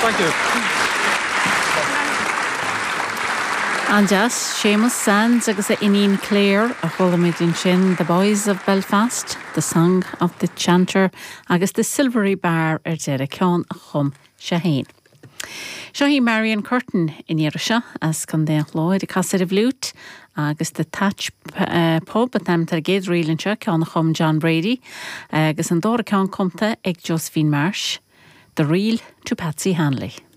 Thank you. And just Seamus Sands agus Ineen Clare a cholamidin sin The Boys of Belfast, The Song of the Chanter agus The Silvery Bar deire ceann a chum Shaheen. Seo Marion Curtin in Irisha as can den Lloyd, the Castle of Lute, agus the Thatch pub at them tar géad rialanse ceann a chum John Brady, agus an dóra ceann comta ag Josephine Marsh, The Reel to Patsy Hanley.